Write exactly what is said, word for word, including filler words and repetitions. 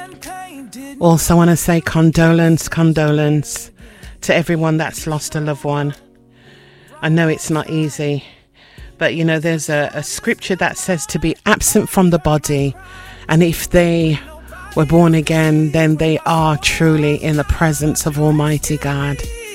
Also want to say condolence, condolence to everyone that's lost a loved one. I know it's not easy, but you know, there's a, a scripture that says to be absent from the body, and if they were born again, then they are truly in the presence of Almighty God.